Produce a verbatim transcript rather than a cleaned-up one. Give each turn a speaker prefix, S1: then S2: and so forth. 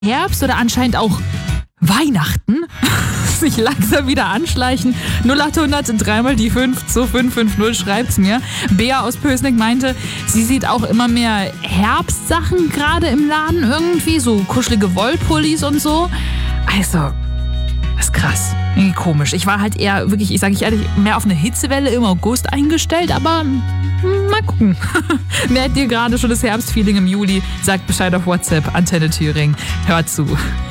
S1: Herbst oder anscheinend auch Weihnachten sich langsam wieder anschleichen. null acht hundert dreimal die fünf zwei fünf fünf null schreibt's mir. Bea aus Pößneck meinte, sie sieht auch immer mehr Herbstsachen gerade im Laden irgendwie, so kuschelige Wollpullis und so. Also, das ist krass. Irgendwie komisch. Ich war halt eher wirklich, ich sage ich ehrlich, mehr auf eine Hitzewelle im August eingestellt, aber hm, mal gucken. Merkt ihr gerade schon das Herbstfeeling im Juli? Sagt Bescheid auf WhatsApp, Antenne Thüringen. Hört zu.